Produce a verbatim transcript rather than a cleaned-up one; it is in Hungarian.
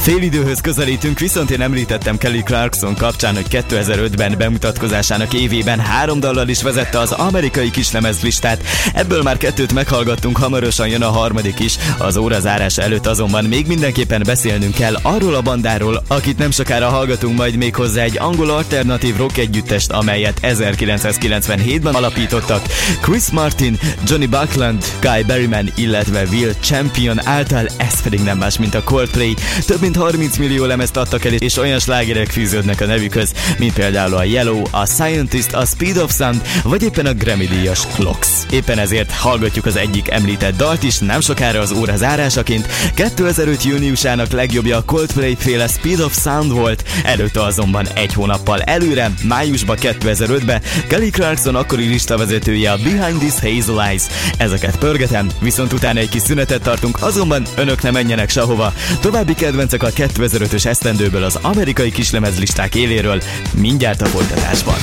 Félidőhöz közelítünk, viszont én említettem Kelly Clarkson kapcsán, hogy kétezer-ötben bemutatkozásának évében három dallal is vezette az amerikai kislemezlistát. Ebből már kettőt meghallgattunk, hamarosan jön a harmadik is. Az óra zárása előtt azonban még mindenképpen beszélnünk kell arról a bandáról, akit nem sokára hallgatunk majd, még hozzá egy angol alternatív rock együttest, amelyet ezerkilencszázkilencvenhétben alapítottak. Chris Martin, Johnny Buckland, Guy Berryman, illetve Will Champion által, ez pedig nem más, mint a Coldplay. Több mint harminc millió lemezt adtak el, és olyan slágerek fűződnek a nevükhöz, mint például a Yellow, a Scientist, a Speed of Sound, vagy éppen a Grammy-díjas Clocks. Éppen ezért hallgatjuk az egyik említett dalt is nem sokára az óra zárásaként. kétezer-öt júniusának legjobbja a Coldplay féle Speed of Sound volt, előtte azonban egy hónappal előre, májusban kétezer-ötben Kelly Clarkson akkori listavezetője a Behind These Hazel Eyes. Ezeket pörgetem, viszont utána egy kis szünetet tartunk, azonban önök ne menjenek sehova. További kedvencek a kétezer-ötös esztendőből az amerikai kislemezlisták éléről, mindjárt a folytatásban.